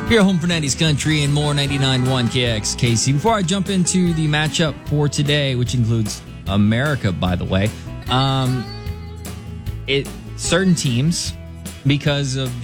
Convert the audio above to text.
Here at home for 90s Country and more 99.1 KXKC. Before I jump into the matchup for today, which includes America, by the way, certain teams, because of